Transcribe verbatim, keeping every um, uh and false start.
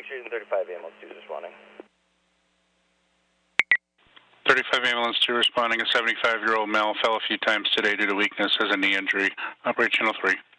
Lake Street and thirty-five ambulance two responding. thirty-five ambulance two responding. A seventy-five-year-old male fell a few times today due to weakness, has a knee injury. Operate channel three.